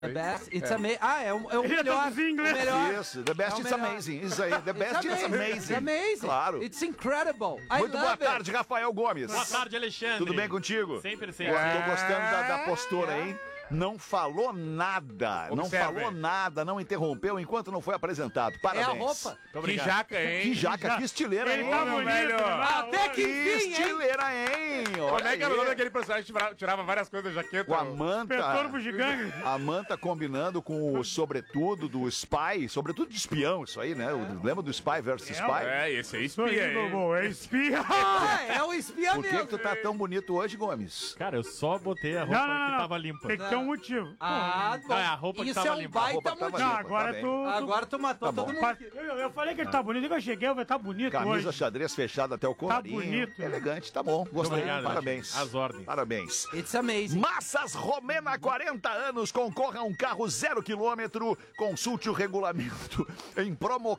The best, it's amazing. É o melhor. Melhor. Isso, the best is amazing. Isso aí, the best is amazing. It's amazing. Claro. It's incredible. Muito boa tarde, Rafael Gomes. Boa tarde, Alexandre. Tudo bem contigo? Sempre. Tô gostando da postura, hein? Não falou nada. Não falou nada, não interrompeu enquanto não foi apresentado. Parabéns. É a roupa. Que jaca, hein? Que jaca, que estileira, hein? Tá bonito, velho. Até que Que enfim, hein? estileira, hein? Como é que era o nome daquele personagem que tirava várias coisas da jaqueta? Com a manta. gigante. A manta combinando com o sobretudo do Spy, sobretudo de espião, isso aí, né? Lembra do Spy versus Spy? É, esse aí espia, hein? É espia. É o espião Por que mesmo. tu tá tão bonito hoje, Gomes? Cara, eu só botei a roupa que tava limpa. Tem que ter um motivo. Bom, a roupa que isso tava é um limpa. A baita roupa tava motivo. Não, limpa, agora tá bem. tu... Agora tu matou Tá bom. todo mundo aqui. Eu falei que ele tá bonito, quando eu cheguei, ele tá bonito Camisa hoje. xadrez fechada até o colarinho. bonito. Elegante, tá bom. Gostei. Obrigado, Parabéns. gente. As ordens. Parabéns. It's amazing. Massas Romena, 40 anos, concorra a um carro 0 km. Consulte o regulamento em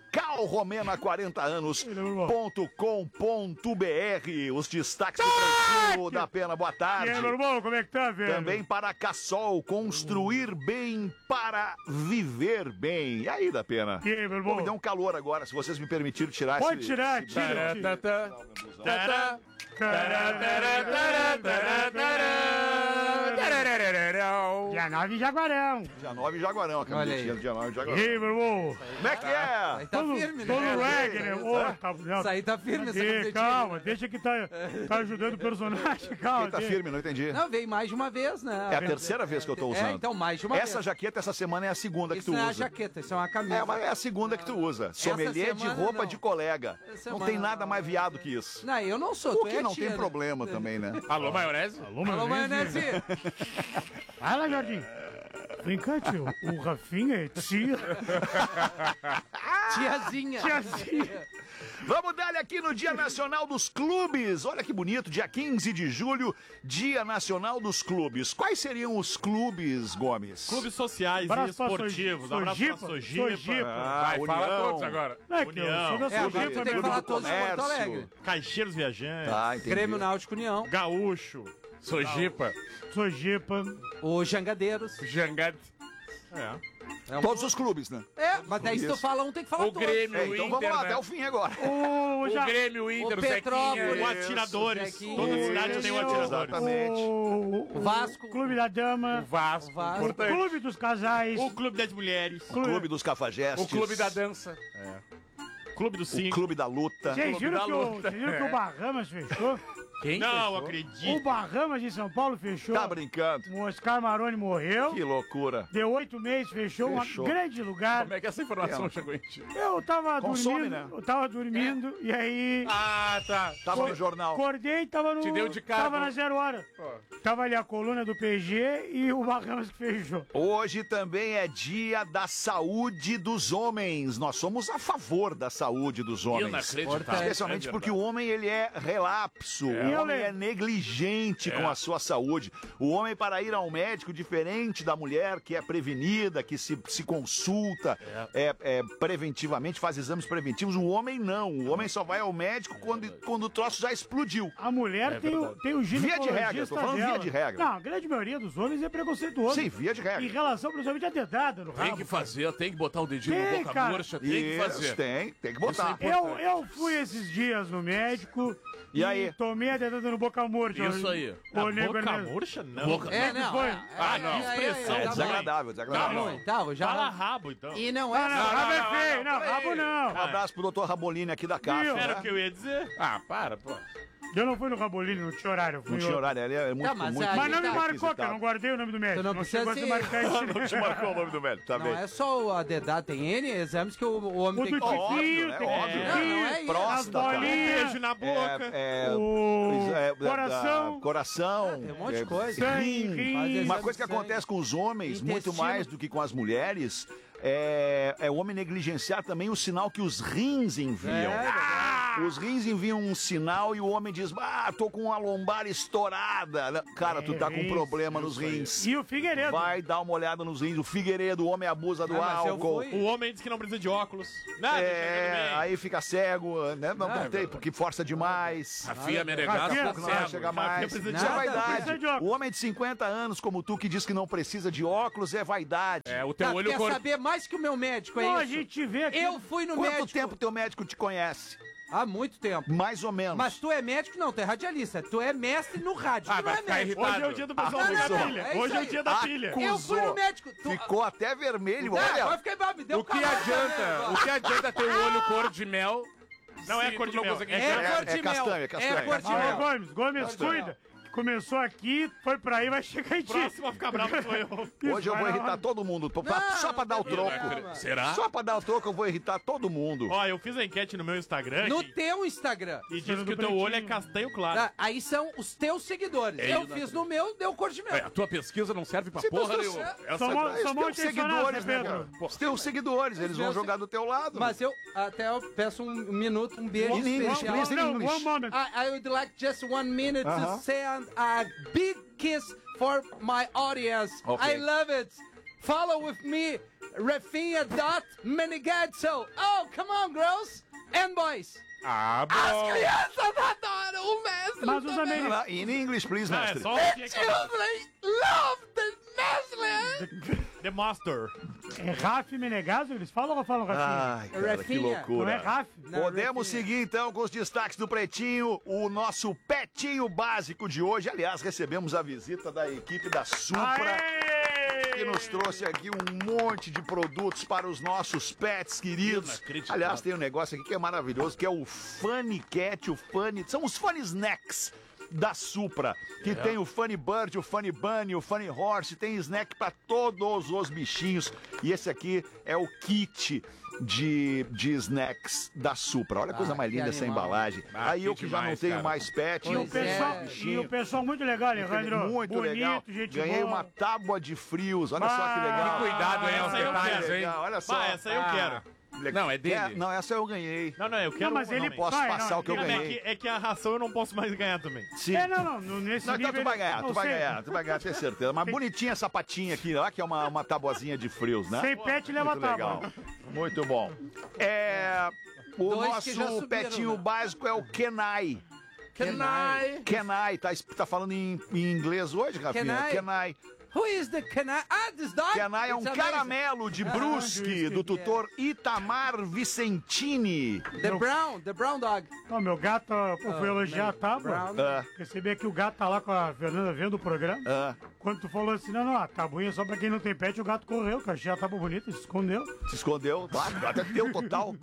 promocalromena40anos.com.br. Os destaques do Pretinho da Pena. Boa E tarde. aí, meu irmão, como é que tá, velho? Também para Cassol, construir bem para viver bem. E aí, da Pena? E aí, meu Pô, me irmão? deu um calor agora, se vocês me permitirem tirar Pode esse... tirar, esse- tira. Tará. Dia 9 Jaguarão. Dia 9 Jaguarão, a Olha aí. camisetinha do dia 9 E Jaguarão. aí, meu irmão? Como é que é? Aí tá Todo firme, todo né? reggae, né? Ô, tá, Isso aí tá firme, essa Ih, camisetinha calma, aí, né? deixa que tá ajudando o personagem, calma. Quem tá deixa. firme, não entendi. Não, veio mais de uma vez, né? É a terceira vez que eu tô usando. então mais de uma vez. Essa jaqueta, essa semana é a segunda que Isso tu não é a usa. jaqueta, isso é uma camisa. É, mas é a segunda que tu usa. Sommelier de semana, roupa não. de colega. Essa Não semana, tem nada mais viado que isso. Não, eu não sou. O tu que é não tia, tem né? problema também, né? Alô, maionese? Alô, maionese. Fala, Jardim. Vem cá, tio. O Rafinha é tia. Tiazinha. Tiazinha. Vamos dar aqui no Dia Nacional dos Clubes. Olha que bonito, dia 15 de julho, Dia Nacional dos Clubes. Quais seriam os clubes, Gomes? Clubes sociais e Abraço pra esportivos. Abraço pra Sojipa. Sojipa. Vai, União. fala todos agora. Não é que eu União. sou da Agora Sojipa tu tem que mesmo. falar todos de Porto Comércio. Alegre. Caixeiros Viajantes. Tá, entendi. Grêmio Náutico União. Gaúcho. Sojipa. Sojipa. Os Jangadeiros. Jangad. Todos os clubes, né? Mas daí se tu fala um, tem que falar O todos. Grêmio, É, o então Inter, vamos lá, né? até o fim agora. O O Grêmio, o Inter, O o Zequinha. Petrópolis. O Atiradores. Zequinha. Toda cidade tem um Atiradores. Exatamente. O Vasco. Clube da Dama. O Vasco. O Vasco. O Importante. Clube dos Casais. O Clube das Mulheres. Clube dos Cafajestes. O Clube da Dança. Clube do O Cinco. Clube da Luta. Vocês viram, da luta. vocês viram que o Bahamas fechou? Quem Não fechou? acredito. O Bahamas de São Paulo fechou. Tá brincando? O Oscar Maroni morreu. Que loucura. Deu 8 meses, fechou. Fechou. Um grande lugar. Como é que essa informação chegou em ti? Eu tava Consome, dormindo. né? Eu tava dormindo e aí. Ah, tá. Tava no jornal. Acordei e tava no. Te deu de cara, Tava pô. na 0 hora. Tava ali a coluna do PG e o Bahamas que fechou. Hoje também é dia da saúde dos homens. Nós somos a favor da saúde dos homens. Inacreditável. Especialmente porque o homem, ele é relapso. O Eu homem lembro. é negligente com a sua saúde. O homem, para ir ao médico, diferente da mulher, que é prevenida, que se consulta preventivamente, faz exames preventivos. O homem não. O homem só vai ao médico quando o troço já explodiu. A mulher tem o Via de ginecologista regra, tô falando dela. via de regra. Não, a grande maioria dos homens é preconceituoso. Sim, via de regra. Em relação, principalmente, à dedada no rabo. Tem que fazer, tem que botar o dedinho Tem, no boca cara. murcha, tem que fazer. Isso, tem que botar. Eu fui esses dias no médico E aí? tomei a dedada no boca murcha. Isso aí. O nego Boca Ernesto. murcha, não. Boca- Não. foi? expressão. É tá bom. desagradável, desagradável. Tá bom, tá, já. Fala rabo, então. E não Não, é. rabo é feio. Não, rabo não. Um abraço pro doutor Rabolini aqui da CAF. Viu? Era Né? o que eu ia dizer. Ah, para, pô. Eu não fui no Rabolino, não tinha horário. Eu fui Não tinha horário, ele é muito, Tá, mas muito aí Mas não me tá marcou, que eu não guardei o nome do médico. Tu não precisa chegou a se se- marcar isso. Não te marcou o nome do médico, tá Não bem. é só a dedada, tem N exames que o homem O tem do que... Óbvio, tiquinho, né? tem Óbvio. que Não, não é isso. Próstata. As bolinhas. Beijo na boca. Coração. Coração. Tem um monte de coisa. Rim. Rim. Faz exame Uma coisa que de sangue. acontece com os homens, muito Intestino. mais do que com as mulheres, é o homem negligenciar também o sinal que os rins enviam. É, verdade. Os rins enviam um sinal e o homem diz, tô com a lombar estourada. Cara, tu tá com problema nos rins. E o Figueiredo? Vai dar uma olhada nos rins. O Figueiredo, o homem abusa do álcool. O homem diz que não precisa de óculos. Aí fica cego, né? Não tem, porque força demais. Rafinha Menegasso, Daqui a pouco não vai chegar mais. Isso é vaidade. O homem de 50 anos como tu que diz que não precisa de óculos é vaidade. O teu olho Quer saber mais que o meu médico, é isso? A gente vê aqui. Eu fui no Quanto médico. tempo teu médico te conhece? Há muito tempo. Mais ou menos. Mas tu é médico? Não, tu é radialista. Tu é mestre no rádio. Tu não vai é ficar médico. irritado. Hoje é o dia do pessoal Não, da não, pilha. é isso Hoje é o aí. dia da pilha. Eu fui no médico. Ficou até vermelho, Vai olha. ficar bravo. Me deu O que adianta ter o olho cor de mel? Não é se cor tu de não mel. conseguir É enxergar? cor de mel. castanha, castanha. É cor de mel. Gomes, cuida. Começou aqui, foi pra aí, vai chegar em ti. Próximo a ficar bravo sou eu. Hoje eu vou irritar todo mundo. Só pra dar o troco. Será? Só pra dar o troco eu vou irritar todo mundo. Ó, eu fiz a enquete no meu Instagram No teu Instagram. e disse que o teu olho é castanho claro. Aí são os teus seguidores. Eu fiz no meu, deu cor de mel. A tua pesquisa não serve pra Se porra tu- nenhuma. Só Os teus seguidores, né, cara? Os teus seguidores, eles vão meus jogar do teu lado. Mas eu peço um minuto, um beijo In English, especial. please, in Não, English. one moment. I would like just 1 minute to say a big kiss for my audience. Okay. I love it. Follow with me, Rafinha.Menegasso. Oh, come on, girls and boys. Ah, As bom. crianças adoram o mestre. Mas os também. amigos. In English, please, Não, é mestre. só The children love the mestre. The Master. É Rafi Menegasso? Eles falam ou falam Rafinha? Ai, cara, que Rafinha. Não é loucura. Rafi? Podemos seguir então com os destaques do Pretinho, o nosso Petinho Básico de hoje. Aliás, recebemos a visita da equipe da Supra, que nos trouxe aqui um monte de produtos para os nossos pets queridos. Aliás, tem um negócio aqui que é maravilhoso, que é o Funny Cat, são os Funny Snacks da Supra, que tem o Funny Bird, o Funny Bunny, o Funny Horse, tem snack para todos os bichinhos. E esse aqui é o kit de snacks da Supra. Olha a coisa mais que linda essa animal. embalagem. Aí eu que já não demais, tenho cara. mais pet, E o Pois pessoal muito legal, Alejandro. muito Bonito, legal. gente Ganhei boa. uma tábua de frios. Olha só que legal. Que Cuidado aí aos essa eu detalhes, quero, hein? Legal, olha só. Bah, essa eu quero. Não, é dele. Não, essa eu ganhei. Não, eu quero. Não, mas ele não, Posso vai, passar não, o que eu ele- ganhei. É que a ração eu não posso mais ganhar também. Sim. Nesse Não, então nível... tu vai ganhar, não, tu vai sem- ganhar, tu vai ganhar, tenho certeza. Mas bonitinha essa patinha aqui, ó, que é uma tabuazinha de frios, né? Sem pet leva Muito legal. tábua. Muito bom. O Dois que já nosso subiram, petinho né? básico é o Kenai. Kenai. Kenai, tá falando em inglês hoje, Rafinha? Kenai. Kenai. Who is the Kenai? This dog? Kenai é um It's amazing. caramelo de Brusque, do tutor Itamar Vicentini. The brown dog. Ó, meu gato, eu fui elogiar a tábua. Brown. Ah, Percebi aqui o gato tá lá com a Fernanda vendo o programa. ah, Quando tu falou assim, não, a tabuinha é só pra quem não tem pet, o gato correu, que eu achei a tábua bonita, se escondeu. se escondeu, claro, até deu total.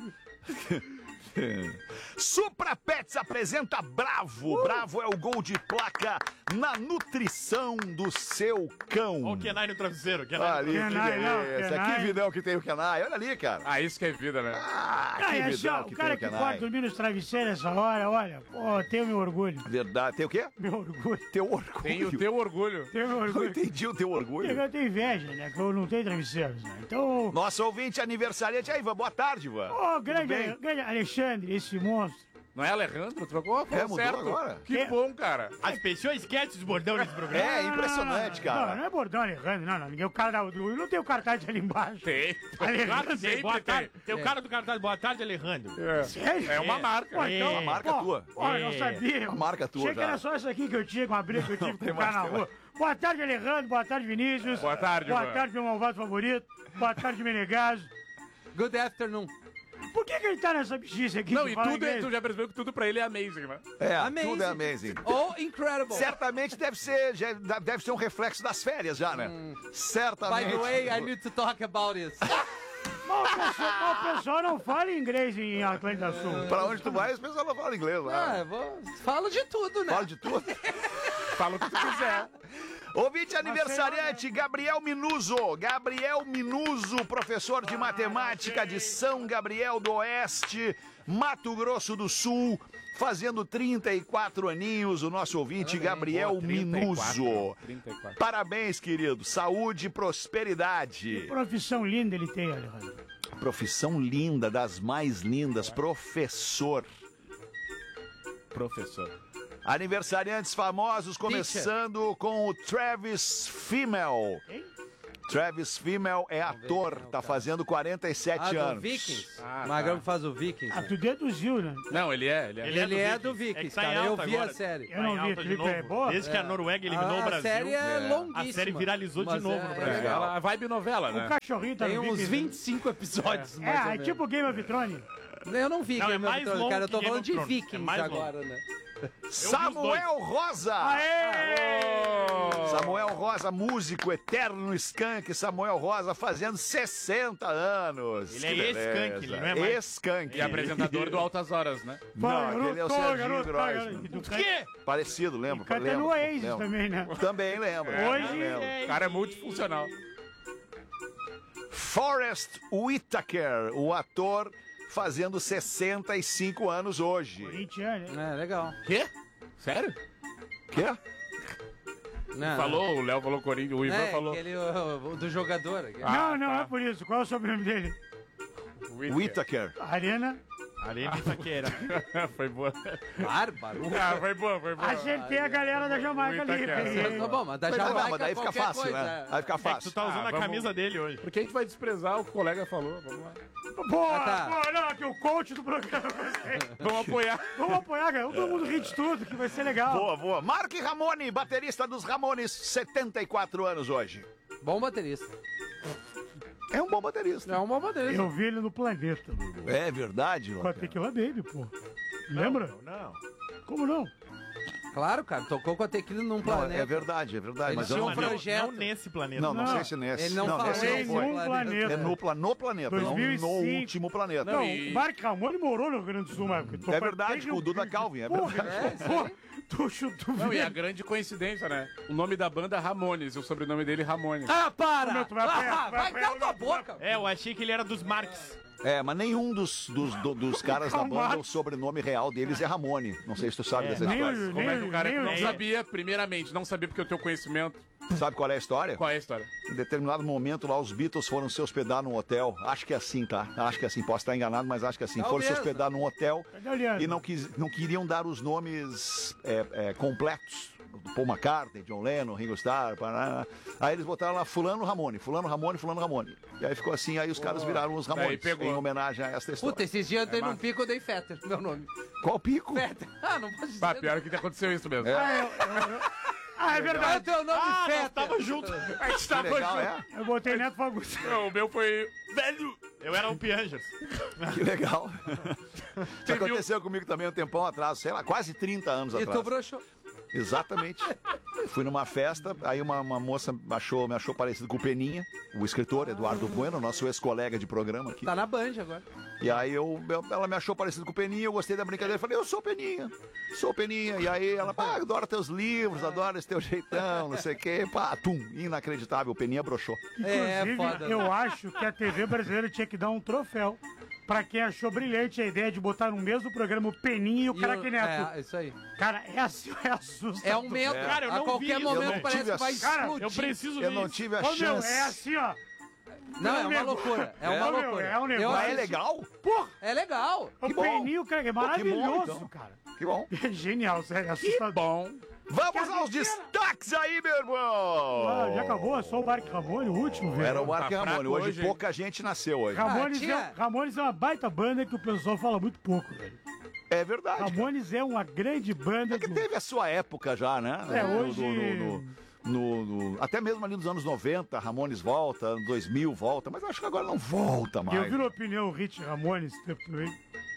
Supra Pets apresenta Bravo. Bravo é o gol de placa na nutrição do seu cão. Olha o Kenai no travesseiro. Olha Kenai. ali, que Kenai, não, beleza. Kenai. Que vidão que tem o Kenai. Olha ali, cara. Ah, isso que é vida, né? Ah, Ah, que é assim, vidão ó, que o cara tem que o pode Kenai. dormir nos travesseiros essa hora, olha, pô, tenho meu orgulho. Verdade. Tem o quê? Meu orgulho. Teu orgulho. Tem o teu orgulho. Tenho meu Eu orgulho. entendi o teu orgulho. Eu tenho inveja, né? Que eu não tenho travesseiros, né? Então, Nosso ouvinte aniversariante. Aí, Ivan, boa tarde, Ivan. ô, bem? grande Alexandre, esse monstro. Não é Alejandro? Trocou? Falou mudou certo. agora. Que bom, cara. As pessoas esquecem os bordão nesse programa. É impressionante, Não, não cara. é bordão, Alejandro, não, ninguém, o cara não tem o cartaz ali embaixo. Tem. Alejandro, Tem, boa tarde. Tem o cara do cartaz. Boa tarde, Alejandro. sério? É uma marca. Pô, então, Uma marca pô, tua. Pô, eu não sabia. A marca tua Achei que já. era só isso aqui que eu tinha, com a briga que eu tive com o cara na mais, rua. Boa tarde, Alejandro. Boa tarde, Vinícius. Boa tarde, Boa Ivan. tarde, meu malvado favorito. Boa tarde, Menegasso. Good afternoon. Por que ele tá nessa bichice aqui? Não, que e fala tudo, inglês? tu já percebeu que tudo pra ele é amazing, né? É, Amazing. tudo é amazing. Oh, incredible. Certamente deve ser um reflexo das férias já, né? By Certamente. the way, I need to talk about it. Mas o pessoal não fala inglês em Atlântica Sul. Pra onde tu vai, as pessoas não falam inglês lá. Falo de tudo, né? Fala de tudo. Fala o que tu quiser. Ouvinte aniversariante, Gabriel Minuso. Gabriel Minuso, professor de matemática de São Gabriel do Oeste, Mato Grosso do Sul, fazendo 34 aninhos, o nosso ouvinte Gabriel 34, Minuso. 34. Parabéns, querido. Saúde e prosperidade. Profissão linda ele tem, Alejandro. Profissão linda, das mais lindas, professor. Professor. Aniversariantes famosos, começando com o Travis Fimmel. Travis Fimmel é ator, tá fazendo 47 do anos. Vikings. Ah, Magrão faz o Vikings. Ah, tu deduziu, né? Não, ele é. Ele é do Vikings, tá em cara. Eu alta vi a agora. série. Eu não vi, Alta de Felipe, é novo. boa? Desde que a Noruega eliminou o A Brasil. série é longuíssima. A série viralizou de Mas novo no Brasil. legal. A vibe novela, O né? cachorrinho tá Tem no uns Vikings, 25 episódios, né? mais ou É menos. tipo Game of Thrones. Eu não vi Não, é Game of mais Thrones, longo cara. Eu tô que Game falando of de Thrones. É Vikings mais longo. agora, né? Samuel Rosa! Samuel Rosa, músico eterno no Skank. Samuel Rosa fazendo 60 anos. Ele é Que beleza. ex-Skank, ele não é mais- Ex-Skank. E apresentador do Altas Horas, né? Não, aquele é o Serginho Groisman. O quê? Parecido, lembra? Canta Lembra, no Oasis lembra. também, né? Também lembro. Hoje- também lembro. O cara é multifuncional. Forrest Whitaker, o ator, fazendo 65 anos hoje. Corinthians, né? É, legal. Quê? Sério? Quê? Não, Falou, o Léo falou Corinthians, o Ivan É, falou. aquele o do jogador. Não, não tá. é por isso. Qual é o sobrenome dele? Whitaker. Arena. Arena Itaquera. Foi boa. Bárbaro. Ah, foi boa, foi boa. Acertei a galera da Jamaica ali. Muita peguei. Tá bom, mas da Mas tá bom, Jamaica mas daí fica qualquer fácil, coisa, né? é. Aí fica É que tu fácil. tá usando a vamos- camisa dele hoje. Por que a gente vai desprezar o que o colega falou? Vamos lá. Boa, Ah, tá. boa, não, que o coach do programa, gostei. Vamos apoiar. Vamos apoiar, cara. Todo mundo ri de tudo, que vai ser legal. Boa, boa. Mark Ramone, baterista dos Ramones, 74 anos hoje. Bom baterista. É um bom baterista. É um bom baterista. Eu vi ele no Planeta, Dudu. É verdade, Com a Lopes. Tequila Baby, pô. Lembra? Não. Como não? Claro, cara. Tocou com a Tequila num Não, planeta. é verdade, é verdade. Eles Mas eu tinham não um vi. projeto. Não nesse planeta. Não, não Não, sei se nesse. ele não falou nesse Em não foi. um planeta. É no planeta, não 2005. no último planeta. Não, e- o Mark Ramone morou no Rio Grande do Sul, mas... É verdade, com o Duda Calvin, é Porra, verdade. É, isso pô, aí. tu Não, e a vê. grande coincidência, né? O nome da banda é Ramones e o sobrenome dele Ramone. Ah, para! Meu, tu vai apanhar, Ah, vai vai apanhar, calar tua boca! É, eu achei que ele era dos Marx. É, mas nenhum dos caras da Calma. banda, o sobrenome real deles é Ramone. Não sei se tu sabe dessa Nem história. o- Como é que o cara que nem não o- sabia, primeiramente, não sabia porque o teu conhecimento. Sabe qual é a história? Qual é a história? Em determinado momento lá, os Beatles foram se hospedar num hotel. Acho que é assim, tá? Acho que é assim. Posso estar enganado, mas acho que é assim. Foram se Talvez, hospedar num hotel Cadê o Leandro? e não queriam dar os nomes completos. Paul McCartney, John Lennon, Ringo Starr, parará. Aí eles botaram lá Fulano Ramone, Fulano Ramone, Fulano Ramone. E aí ficou assim, aí os caras viraram os Ramones, pegou. em homenagem a essa história. Puta, esses dias eu dei num pico, eu dei Fetter, meu nome. Qual pico? Fetter. Ah, não posso dizer. Ah, pior que aconteceu isso mesmo. É. Ah, é Ah, verdade. teu nome Fetter. Tava junto. A gente Que tava legal, junto. é? Eu botei Neto Fagundes. Não, o meu foi velho. Eu era o Pianjas. Que legal. Isso aconteceu comigo também um tempão atrás, sei lá, quase 30 anos E atrás. tu broxou. Exatamente. Fui numa festa, aí uma moça me achou parecido com o Peninha, o escritor Eduardo Bueno, nosso ex-colega de programa aqui. Tá na Band agora. E aí ela me achou parecido com o Peninha, eu gostei da brincadeira, eu falei, eu sou o Peninha, sou o Peninha. E aí ela, adoro teus livros, adoro esse teu jeitão, não sei o quê. Pá, inacreditável, o Peninha broxou. É, Inclusive, foda. eu acho que a TV brasileira tinha que dar um troféu pra quem achou brilhante a ideia de botar no mesmo programa o Peninha e o Craque Neto. É, isso aí. Cara, é assim, é assustador. É um medo. Cara, eu a não qualquer vi isso. Eu momento não parece tive que vai Cara, explodir. Eu preciso Eu ver não isso. tive a Ô, meu, chance. é assim, ó. Não, é uma nego. loucura. É uma É, meu, loucura. é um negócio. Eu Mas é assisti- legal? Porra, É legal. o bom. Peninha e o Craque é que bom, maravilhoso, então. cara. Que bom. É genial, sério, é Que assustador. bom. Vamos aos destaques aí, meu irmão! Ah, já acabou? É só o Mark Ramone, o último, velho. Era o Mark Tá Ramone. fraco Hoje hoje, pouca gente nasceu hoje. Ramones, tinha- Ramones é uma baita banda que o pessoal fala muito pouco, velho. É verdade. Ramones é uma grande banda. É que do- teve a sua época já, né? É, hoje- até mesmo ali nos anos 90, Ramones volta, 2000 volta, mas acho que agora não volta Eu mais. vi na opinião o Hit Ramones tempo aí.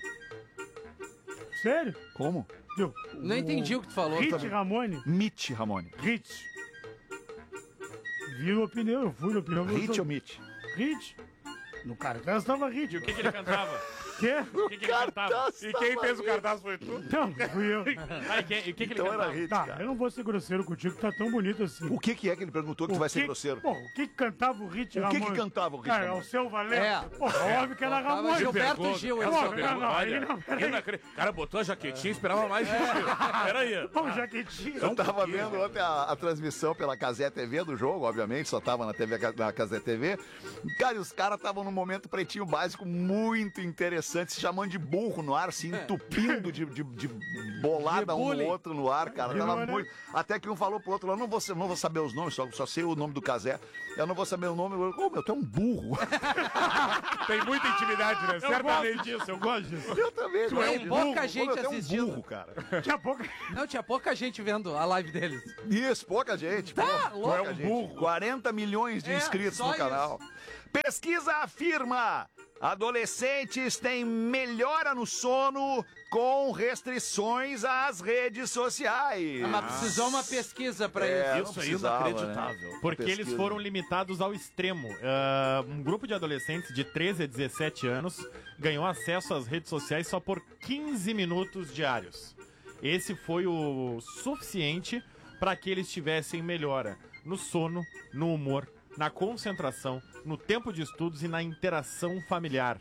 Sério? Como? Viu? Não entendi o que tu falou. Hit também. Ramone? Mitch Ramone. Hit. Vi no opinião, eu fui no opinião. Hit ou Mitch? Hit? No cartaz tava Hit. E o que ele cantava? Quê? O que ele cantava? E quem fez o cartaz foi tu? Não, fui eu. Ah, e o que ele Então era cantava? Hit, Tá, cara. eu não vou ser grosseiro contigo, que tá tão bonito assim. O que é que ele perguntou que tu vai ser grosseiro? Pô, o que cantava o Hit O que Ramone? cantava o Hit Cara, é Ramone? o seu Valente. É. Pô, óbvio que era Tava Ramone. Gilberto Gil. Essa esse. pergunta, não, aí não, peraí. O cara botou a jaquetinha e esperava mais. Peraí. Pô, jaquetinho. Eu tava vendo ontem a transmissão pela Casé TV do jogo, obviamente, só tava na TV, na Casé TV. Cara, e os caras estavam um momento Pretinho Básico muito interessante, se chamando de burro no ar, se entupindo de bolada um no outro no ar, cara. Tava muito... Até que um falou pro outro, eu não vou saber os nomes, só sei o nome do Cazé. Eu não vou saber o nome. Ô, meu, tu é um burro. Tem muita intimidade, né? Certamente. Eu gosto disso. Eu também. Tu é um pouca gente assistindo. Burro, cara. Tinha Pouca gente vendo a live deles. Isso, pouca gente. Tá, pô, louco. pouca gente. 40 milhões de inscritos no canal. Pesquisa afirma: adolescentes têm melhora no sono com restrições às redes sociais. Mas precisou uma pesquisa pra isso. Isso é inacreditável. Né? Porque eles foram limitados ao extremo. Um grupo de adolescentes de 13 a 17 anos ganhou acesso às redes sociais só por 15 minutos diários. Esse foi o suficiente para que eles tivessem melhora no sono, no humor, na concentração, no tempo de estudos e na interação familiar.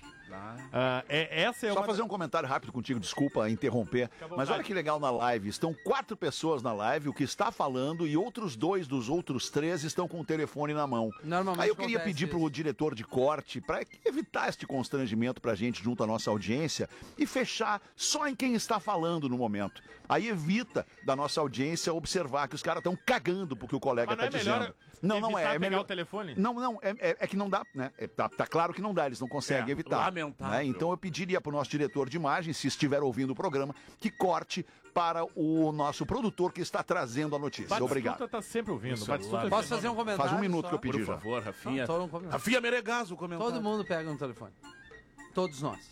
Só fazer um comentário rápido contigo, desculpa interromper, mas olha que legal na live, estão 4 pessoas na live, o que está falando, e outros 2 dos outros 3 estão com o telefone na mão. Aí eu queria pedir pro diretor de corte para evitar este constrangimento pra gente junto à nossa audiência e fechar só em quem está falando no momento. Aí evita da nossa audiência observar que os caras estão cagando porque o colega tá dizendo. Não é melhor o telefone? Não, é que não dá, né? Tá claro que não dá, eles não conseguem evitar. Lamentável. Né? Então eu pediria pro nosso diretor de imagem, se estiver ouvindo o programa, que corte para o nosso produtor que está trazendo a notícia. Batistuta Obrigado. Tá sempre ouvindo. Posso fazer um comentário? Faz um minuto só? que eu pedi Por já. favor, Rafinha. Não, Rafinha Menegaso, o comentário. Todo mundo pega no telefone. Todos nós.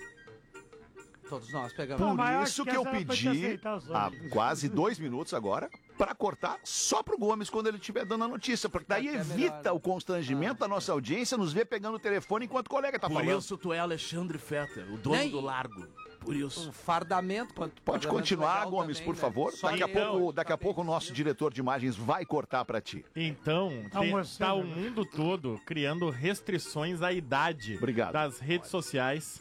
Todos nós pegamos. Por isso que eu pedi há quase 2 minutos agora para cortar só pro Gomes quando ele estiver dando a notícia, porque daí evita o constrangimento da nossa audiência nos ver pegando o telefone enquanto o colega tá falando. Por isso tu é Alexandre Fetter, o dono do largo. Por isso. Um fardamento. Pode continuar, Gomes, também, por favor. Daqui a pouco o nosso diretor de imagens vai cortar para ti. Então, tá o mundo todo criando restrições à idade das redes sociais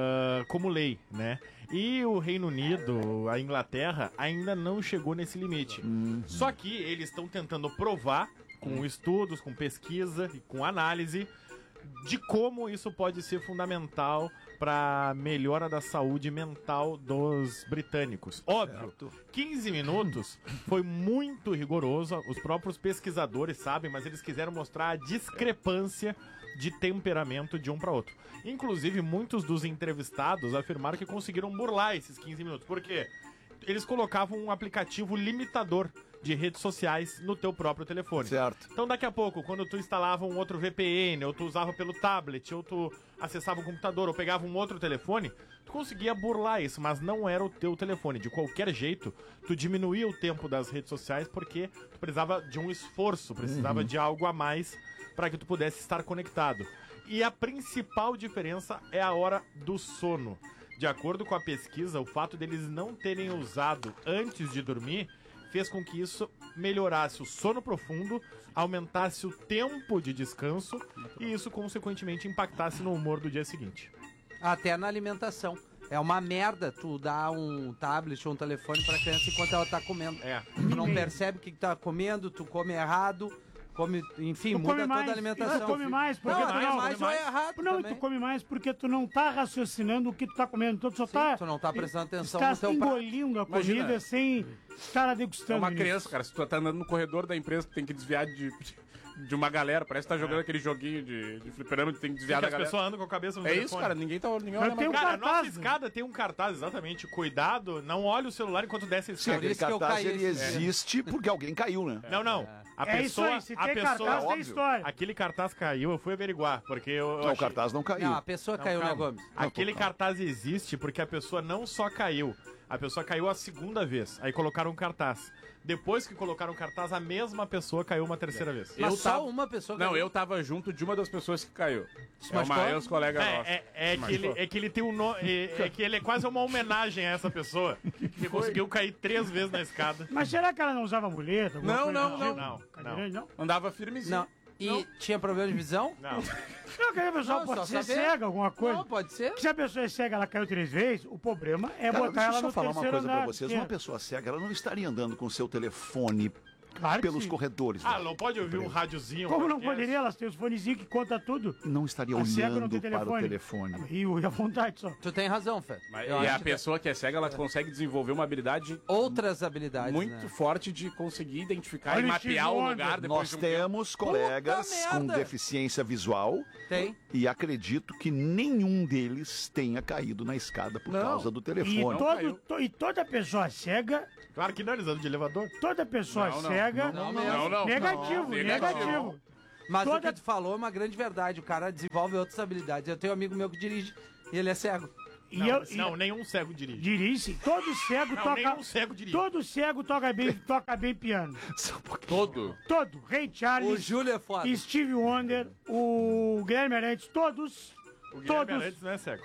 como lei, né? E o Reino Unido, a Inglaterra, ainda não chegou nesse limite. Só que eles estão tentando provar, com estudos, com pesquisa e com análise, de como isso pode ser fundamental para melhora da saúde mental dos britânicos. Óbvio, 15 minutos foi muito rigoroso, os próprios pesquisadores sabem, mas eles quiseram mostrar a discrepância de temperamento de um para outro. Inclusive, muitos dos entrevistados afirmaram que conseguiram burlar esses 15 minutos. Por quê? Eles colocavam um aplicativo limitador de redes sociais no teu próprio telefone. Certo. Então, daqui a pouco, quando tu instalava um outro VPN, ou tu usava pelo tablet, ou tu acessava um computador, ou pegava um outro telefone, tu conseguia burlar isso, mas não era o teu telefone. De qualquer jeito, tu diminuía o tempo das redes sociais porque tu precisava de um esforço, precisava de algo a mais para que tu pudesse estar conectado. E a principal diferença é a hora do sono. De acordo com a pesquisa, o fato deles não terem usado antes de dormir fez com que isso melhorasse o sono profundo, aumentasse o tempo de descanso e isso, consequentemente, impactasse no humor do dia seguinte. Até na alimentação. É uma merda tu dar um tablet ou um telefone pra criança enquanto ela tá comendo. Tu não percebe o que tá comendo, tu come errado. Enfim, tu muda come toda a alimentação. Tu come mais porque tu come mais ou é errado Não, também. tu come mais porque tu não tá raciocinando o que tu tá comendo. Então tu só tu não tá prestando atenção no no teu engolindo a comida sem estar degustando. É uma criança, cara. Se tu tá andando no corredor da empresa, tu tem que desviar de uma galera. Parece que tá jogando aquele joguinho de fliperama, tu tem que desviar da As galera. pessoas andam com a cabeça no É telefone. isso, cara. Ninguém olha tem mais. Cara, a nossa escada tem um cartaz, exatamente. Cuidado, não olhe o celular enquanto desce a Sim, escada. aquele isso que eu cartaz caí ele esse- existe porque alguém caiu, né? Não. A É isso pessoa, aí, se a tem pessoa, cartaz, tem óbvio. história. aquele cartaz caiu, eu fui averiguar, porque eu Não, o achei- cartaz não caiu. Não, a pessoa caiu, né, calma. Gomes? Aquele cartaz existe porque a pessoa não só caiu, a pessoa caiu a segunda vez. Aí colocaram um cartaz. Depois que colocaram o cartaz, a mesma pessoa caiu uma terceira vez. Mas Eu só tava- uma pessoa Não, caiu. eu tava junto de uma das pessoas que caiu. É uma machucou? ex-colega nossa. É que ele tem um nome. É que ele é quase uma homenagem a essa pessoa. Que conseguiu cair 3 vezes na escada. Mas será que ela não usava muleta? alguma Não, coisa não, do não. tipo? Não. Cadeirante, não. Andava firmezinho. Não. E tinha problema de visão? Não. Não, que a pessoa Não, pode só ser saber. cega, alguma coisa. Não, pode ser. Se a pessoa é cega, ela caiu 3 vezes, o problema é Cara, botar deixa eu ela só no falar uma terceiro coisa pra andar. vocês. que é- Uma pessoa cega, ela não estaria andando com o seu telefone Claro que pelos sim. corredores. Ah, não pode ouvir um rádiozinho. Como não podcast? poderia? Elas têm os fonezinhos que conta tudo. Não estaria A cega olhando não tem para o telefone. E à vontade só. Tu tem razão, Fê. Eu E a acho que pessoa que é cega, ela consegue desenvolver uma habilidade outras habilidades, muito né? forte de conseguir identificar Olha e o mapear o X-Wonder. lugar depois Nós de um tempo. temos colegas com merda! deficiência visual Tem. e acredito que nenhum deles tenha caído na escada por causa do E, telefone. e toda pessoa cega, Claro que não, eles andam de elevador. toda pessoa cega, Não, negativo, negativo. Mas o Toda- que tu falou é uma grande verdade. O cara desenvolve outras habilidades. Eu tenho um amigo meu que dirige e ele é cego. E Não, nenhum cego dirige. dirige, todo cego Não, toca. nenhum cego dirige. Todo cego toca bem piano. Todo. Todo. Ray O Charles, Júlio é foda. Steve Wonder, o Guilherme Arantes, todos. O Guilherme Todos. Arantes não é cego.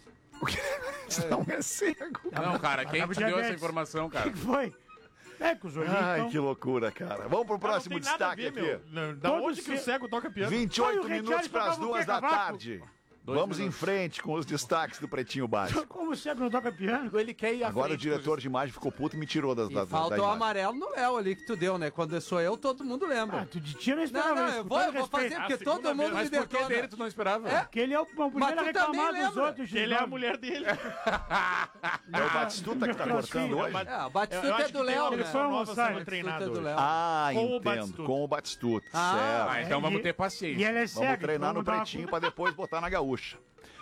Não é cego. Não, cara, quem Acaba te deu essa diabetes. informação, O cara? que foi? É que os olhinhos Ai, tão- que loucura, cara. Vamos pro próximo não tem nada a destaque ver, aqui. meu. Da Todo onde que o ce- cego toca piano? 28 Ai, o Ray minutos Charles para as tocava o 2 quê, da cavaco? tarde. Vamos em frente com os destaques do Pretinho Básico. Como o cego não toca piano? Ele quer ir à Agora o frente, diretor de imagem ficou puto e me tirou da E falta o imagem. amarelo no Léo ali que tu deu, né? Quando sou eu, todo mundo lembra. Ah, tu de tiro não Não, esperava não, isso. eu com vou, todo eu vou respeito. fazer, porque A segunda todo mundo vez. me Mas por que detona. dele tu não esperava? É? Porque ele é o primeiro Mas a tu reclamar também dos lembra. outros. Ele é a Gisele. mulher dele. É o Batistuta que tá cortando hoje? É, o Batistuta Eu acho é que do tem Léo, uma né? pessoa nova almoçar. sendo Batistuta treinada é do hoje. Léo. Ah, Com o entendo. Batistuta. Com o Batistuta, Ah, certo. Ah, então vamos ter E paciência. ele é cego. Vamos treinar então no dar uma- Pretinho pra depois botar na gaúcha.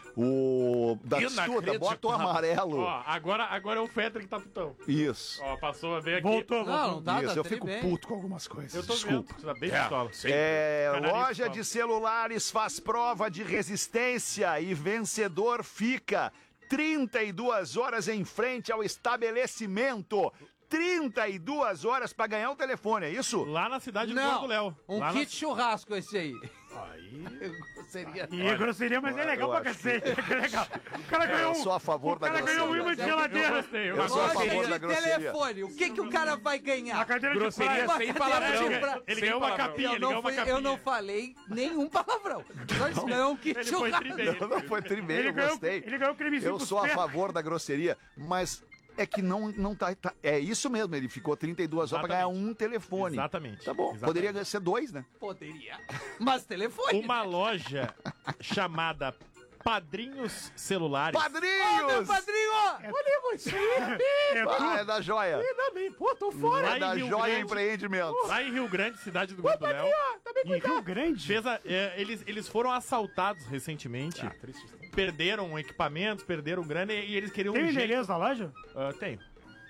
O Batistuta, Inacreditável. bota o amarelo. Ó, agora é o Fetter que tá putão. Isso. Ó, passou a ver aqui. Voltou, Não, não voltou. tá, Isso, tá eu fico bem. puto com algumas coisas. Eu tô Desculpa. vendo. Você tá bem pistola. É, loja pistola. de celulares faz prova de resistência e vencedor fica 32 horas em frente ao estabelecimento. 32 horas pra ganhar o telefone, é isso? Lá na cidade do Não, Gordo Léo. um Lá kit churrasco esse aí. Aí. Seria... E é grosseria, mas é legal eu pra acho cacete. É legal. O cara ganhou Eu sou a favor da O cara ganhou um grosseria. imã de Eu geladeira. gostei. Eu sou a Loja favor de da grosseria. telefone. O que o cara vai ganhar? A cadeira de Grosseria praia. sem Uma palavrão. cadeira de praia. Ele Sem ganhou uma palavrão. capinha, Eu ele não, ganhou uma capinha. eu não falei nenhum palavrão. Só isso ganhou um kit Ele foi churrasco. tri bem. Não foi trimeiro, eu gostei. Ele ganhou o cremezinho Eu pros sou a pés. favor da grosseria, mas é que não tá, é isso mesmo, ele ficou 32 horas pra ganhar um telefone. Exatamente. Tá bom, Exatamente. poderia ser 2, né? Poderia. Mas telefone. Uma loja chamada Padrinhos Celulares. Meu Padrinhos! padrinho! Olha isso aí. É Ah, é da joia. Pô, tô fora. É Lá da em Rio joia Grande, empreendimentos. lá em Rio Grande, cidade do Gordo Léo. Em Rio Grande. Eles foram assaltados recentemente. Perderam equipamentos, perderam grana e eles queriam Tem um jeito... endereço na loja? Tem.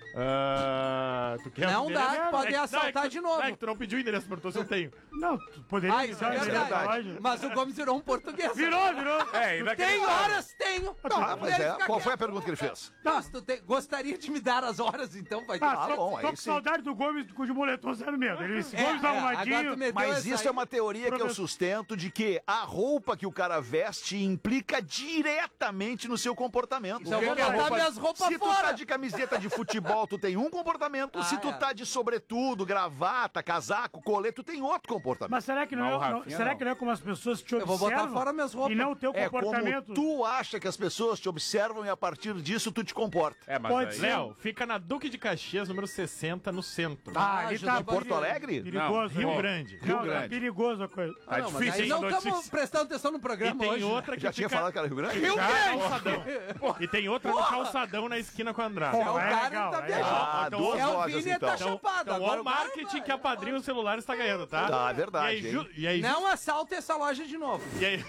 Tu quer Não o dá, endereço? pode É que- assaltar não, é que de tu- novo. É que tu não pediu o endereço, perguntou se eu tenho. Não, tu poderia Ah, isso é dar o endereço da verdade. loja. Mas o Gomes virou um português. Virou. É, ainda Tem horas? Tenho. Ah, mas Ele é, fica qual foi a quieto. pergunta que ele fez? Não, se tu gostaria de me dar as horas, então vai ter. Ah, tô, bom, tô aí com sim. saudade do Gomes de moletom zero medo. Ele É, Gomes agora arrumadinho. tu meteu Mas essa isso aí. é uma teoria que eu Professor. sustento de que a roupa que o cara veste implica diretamente no seu comportamento. Então eu vou que é a botar roupa- minhas roupas Se tu tá fora. de camiseta de futebol, tu tem um comportamento. Ah, Se tu é. tá de sobretudo, gravata, casaco, colete, tu tem outro comportamento. Mas será que não, Não, é, o Rafinha será não. que não é como as pessoas te Eu vou observam? botar fora minhas roupas. E não o teu É como comportamento? tu acha que as pessoas te observam e a partir disso tu te comporta. É, mas Pode aí... ser. Léo, fica na Duque de Caxias, número 60, no centro. Ah, ele ajuda tá em Porto Alegre? perigoso. Rio né? Grande. Não, tá Grande. perigoso a coisa. Ah, não, mas difícil, aí hein, não notícia. estamos prestando atenção no E programa tem hoje. outra que Já tinha fica falado que era Rio Grande? Rio no Grande! calçadão. E tem outra no calçadão na esquina com a Andrade. Pô, É o é cara legal, que tá é viajando. Ah, Então, duas É o lojas Vini tá então. chapado. Então, Agora olha o o cara marketing vai. que a Padrinho Celulares tá ganhando, tá? Tá, é verdade, hein? E aí, Não assalta essa loja de novo.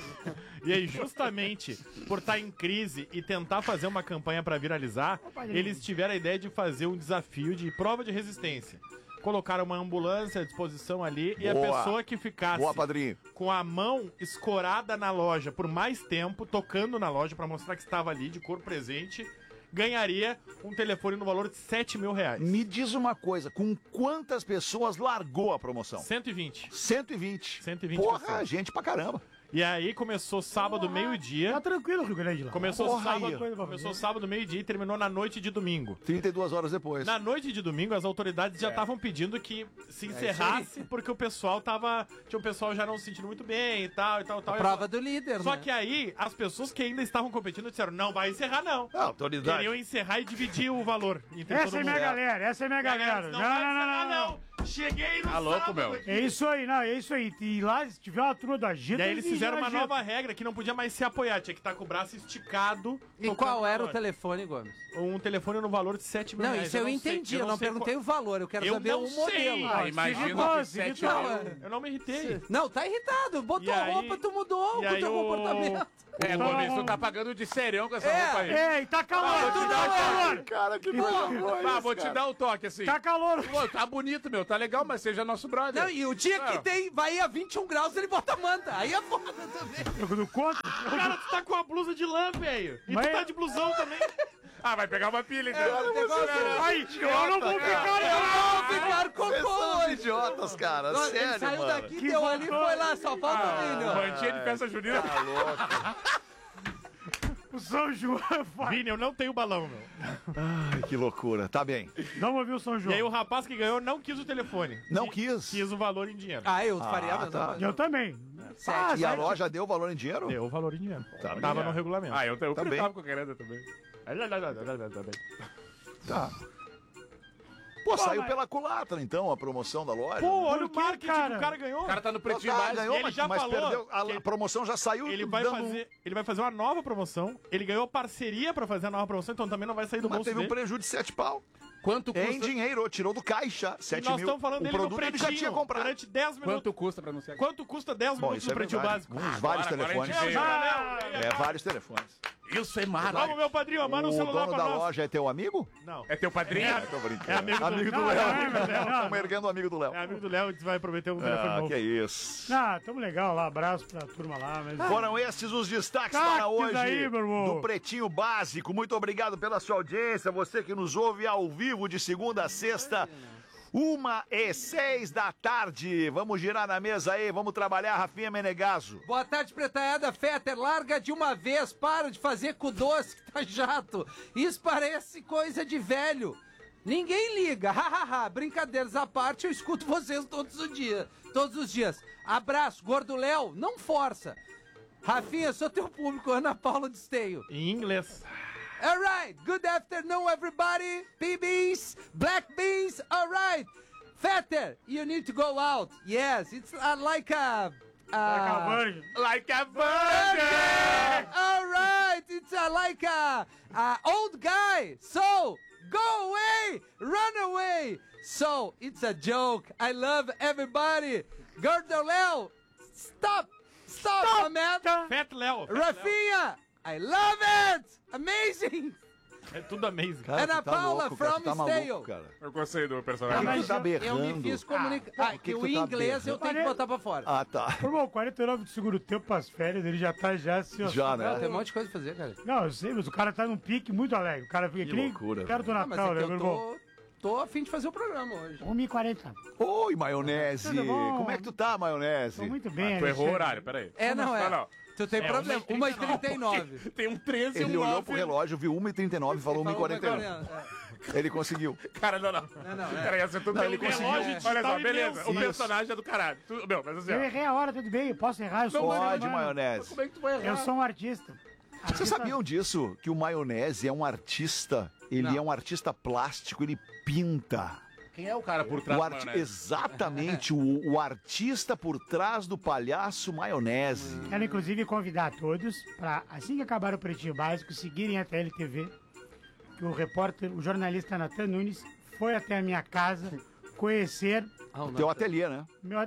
e aí, justamente por estar em crise e tentar fazer uma campanha pra viralizar, eles tiveram a ideia de fazer um desafio de prova de resistência. Colocaram uma ambulância à disposição ali e a Boa. pessoa que ficasse Boa, padrinho. com a mão escorada na loja por mais tempo, tocando na loja pra mostrar que estava ali de corpo presente, ganharia um telefone no valor de R$7.000. Me diz uma coisa, com quantas pessoas largou a promoção? 120. 120. 120 Porra, pessoas. gente pra caramba. E aí começou sábado, meio-dia. Tá tranquilo, Rio Grande lá. Começou Porra, aí. sábado, meio-dia e terminou na noite de domingo. 32 horas depois. Na noite de domingo, as autoridades já estavam pedindo que se encerrasse, porque o pessoal tava. Tinha o pessoal já não se sentindo muito bem e tal. Prova do líder, Só né? que aí, as pessoas que ainda estavam competindo disseram: não vai encerrar, não. Ah, autoridade. Queriam encerrar e dividir o valor entre Essa todo é mundo. minha galera, essa é minha galera. Não vai encerrar, não. Cheguei no Tá louco, sábado meu. aqui. É isso aí, não, é isso aí. E lá, se tiver uma turma da Gita... E aí eles fizeram uma Gita. nova regra que não podia mais se apoiar, tinha que estar com o braço esticado. E tocando qual na era o loja. telefone, Gomes? Um telefone no valor de 7 mil Não, reais. isso eu não sei- entendi, eu não sei perguntei qual- o valor, eu quero Eu saber não o sei. modelo. Ah, se imagina irritou, que se 7 irritou. mil. Eu não me irritei. Não, tá irritado, botou E a aí- roupa, tu mudou e o aí teu o- comportamento. É, Gomes, tu tá pagando de serião com essa É, roupa aí. Ei, tá calor, tu tu não tá é. calor. Cara, que coisa boa Ah, vou te dar um toque assim. Tá calor. Pô, tá bonito, meu, tá legal, mas seja nosso brother. Não, e o dia que Ah. tem, vai a 21 graus, ele bota a manta. Aí é foda também. Eu não conto. Cara, tu tá com a blusa de lã, velho. E Mas- tu tá de blusão também. Ah, vai pegar uma pilha, então. Ai, eu não vou ficar... Eu vou ficar Vocês cocô são hoje. idiotas, cara. Ele Sério, saiu mano. daqui, Que deu ali, vontade. foi lá, só falta o milho. Mantinha de festa junina. Tá louco. O São João vai. Vini, eu não tenho balão, meu. Ai, que loucura. Tá bem. Vamos ouvir o São E João. aí o rapaz que ganhou não quis o telefone. Não quis. Quis o valor em dinheiro. Ah, eu faria a mesma tá. coisa. Eu também. E a loja deu valor em dinheiro? Deu o valor em dinheiro. Tá Tava bem. no regulamento. Ah, eu Tá bem. tava com a querida também. Tá. Pô, saiu pela culatra, então, a promoção da loja. Pô, olha Por o quê, marketing cara? que o cara ganhou. O cara tá no pretinho Tá, básico. ganhou, ele já falou perdeu. que A promoção já saiu. Ele vai, ele vai fazer uma nova promoção. Ele ganhou parceria pra fazer a nova promoção, então também não vai sair do Mas bolso teve um dele. prejuízo de 7 pau. Quanto Em custa? dinheiro, tirou do caixa. E 7 nós mil. estamos falando O dele no produto ele pretinho. já tinha comprado. Durante 10 minutos. Quanto custa pra anunciar? Quanto custa 10 Bom, minutos isso no pretinho verdade. básico? Uns vários Agora a telefones. gente veio. É, vários telefones. Isso é maravilhoso. Vamos, meu padrinho, manda um O celular dono pra da nós. loja é teu amigo? Não. É teu padrinho? Tô brincando. É amigo do- do Não, Léo. não, não. Estamos erguendo o amigo do Léo. É amigo do Léo, a gente vai prometer um telefone Ah, novo. que isso. Ah, tamo legal lá. Abraço pra turma lá. Mas... Foram esses os destaques Destaques para hoje aí, meu irmão. do Pretinho Básico. Muito obrigado pela sua audiência. Você que nos ouve ao vivo de segunda a sexta, 1h06 da tarde. Vamos girar na mesa aí, vamos trabalhar, Rafinha Menegaso. Boa tarde, pretaiada Fetter. Larga de uma vez, para de fazer com doce, que tá jato. Isso parece coisa de velho. Ninguém liga, hahaha. Brincadeiras à parte, eu escuto vocês todos os dias. Abraço, Gordo Léo, não força. Rafinha, sou teu público, Ana Paula de Esteio. Em inglês. Alright, good afternoon, everybody. PBs, black beans, alright. Fetter, you need to go out. Yes, it's like a... Like a virgin! Alright, it's like a old guy. So, go away, run away. So, it's a joke. I love everybody. Gordo Léo, stop, my man. Fat Léo. Rafinha, I love it. Amazing. É tudo amazing. Cara, Ana tu tá Paula louco, cara, from tu tá Stale. maluco, cara. Eu gostei do Por personagem. que tu tá eu berrando? me fiz comunicar. por que que tu o tá inglês eu tenho que botar pra fora. Ah, tá. Irmão, 49 de segundo tempo pras férias, ele já tá assim, ó. Já, Não, né? tem um monte de coisa pra fazer, cara. Não, eu sei, mas o cara tá num pique muito alegre. O cara fica Que nem loucura, cara do Não, mas Natal, é né, que meu eu irmão? tô a fim de fazer o programa hoje. 1h40. Oi, maionese. Tudo bom? Como é que tu tá, maionese? Tô muito bem, Tu errou o Alexandre. horário, peraí. É, não é. Não. Tu tem problema. 1h39. 1h39. Tem um 13 e Ele um olhou 9. pro relógio, viu 1h39 e falou 1h41. Ele conseguiu. Cara, não. Peraí, acertou Não, pelo ele relógio. conseguiu. Olha só, Digital beleza. imenso. O personagem é do caralho. Meu, mas assim, Eu ó. errei a hora, tudo bem, eu posso errar, eu sou um ser Pode, humano. maionese. Como é que tu vai errar? Eu sou um artista. Vocês sabiam disso? Que o maionese é um artista. Ele Não. é um artista plástico, ele pinta. Quem é o cara por trás O do arti- maionese? Exatamente, o artista por trás do palhaço maionese. Quero inclusive convidar todos para, assim que acabar o Pretinho Básico, seguirem a TLTV, que o jornalista Natan Nunes foi até a minha casa conhecer Teu ateliê, né?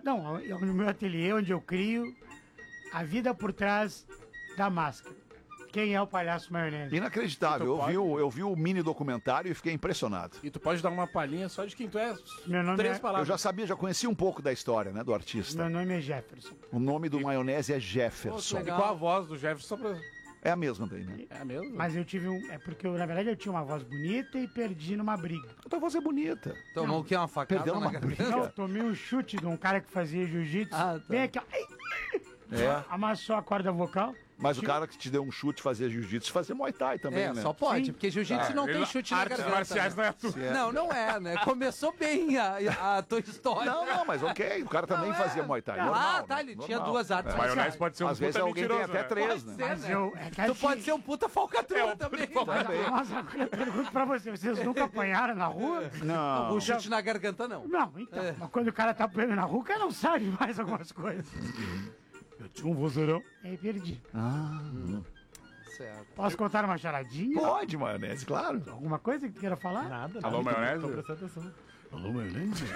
no meu ateliê, onde eu crio a vida por trás da máscara. Quem é o palhaço maionese? Inacreditável. Eu vi o mini documentário e fiquei impressionado. E tu pode dar uma palhinha só de quem tu é? Meu nome Três é- Eu palavras. já sabia, já conhecia um pouco da história, né, do artista. Meu nome é Jefferson. O nome do maionese é Jefferson. Legal. Qual a voz do Jefferson? Só pra... É a mesma daí, né? É mesmo? Mas eu tive um... É porque, na verdade, eu tinha uma voz bonita e perdi numa briga. A tua voz é bonita. Tomou o quê? Uma facada Perdeu na uma cabeça? briga. Não, tomei um chute de um cara que fazia jiu-jitsu. Ah, tá. Bem aqui, ó. Ai! É. Amassou a corda vocal. Mas o cara que te deu um chute fazia jiu-jitsu, fazia Muay Thai também, né? Só pode, porque jiu-jitsu não tem chute na Artes garganta. marciais não é tudo. Não é, né? Começou bem a tua história. Não, mas ok, o cara também fazia Muay Thai. Normal, tá, né? ele tinha Normal. duas artes Maionese marciais. pode ser um Às vezes puta alguém tem mentiroso, até né? 3, né? Mas Tu pode ser um puta falcatrua também. Mas agora eu pergunto pra vocês nunca apanharam na rua? Não. O chute na garganta, não. Não, então. Mas quando o cara tá apanhando na rua, o cara não sabe mais algumas coisas. Eu tinha um vozeirão. Aí perdi. Certo. Posso contar uma charadinha? Pode, maionese, claro. Alguma coisa que queira falar? Nada, Alô, maionese? Tô prestando atenção. Alô, maionese?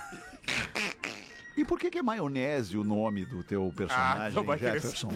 E por que é maionese o nome do teu personagem, não vai querer Jefferson?